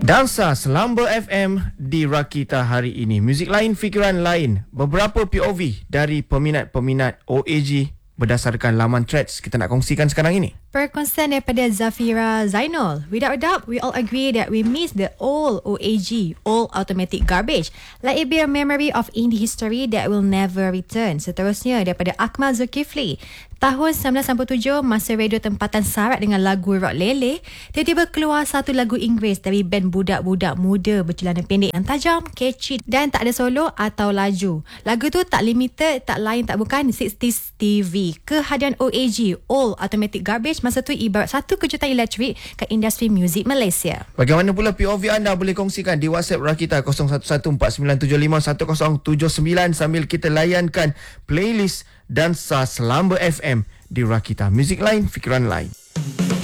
Dansa Selamba FM di Rakita hari ini. Muzik lain, fikiran lain. Beberapa POV dari peminat-peminat OAG berdasarkan laman Threads kita nak kongsikan sekarang ini. Perkongsian daripada Zafira Zainal. Without a doubt, we all agree that we miss the old OAG, all automatic garbage. Let it be a memory of indie history that will never return. Seterusnya daripada Akmal Zulkifli. Tahun 1997, masa radio tempatan syarat dengan lagu rock leleh, tiba-tiba keluar satu lagu Inggeris dari band budak-budak muda bercelana pendek yang tajam, catchy dan tak ada solo atau laju. Lagu tu tak limited, tak lain tak bukan 60s TV. Kehadiran OAG, all automatic garbage, masa tu ibarat satu kejutan elektrik ke industri muzik Malaysia. Bagaimana pula POV anda boleh kongsikan di WhatsApp Rakita 0114975179 sambil kita layankan playlist Dansa Selamba FM di Rakita. Muzik lain, fikiran lain.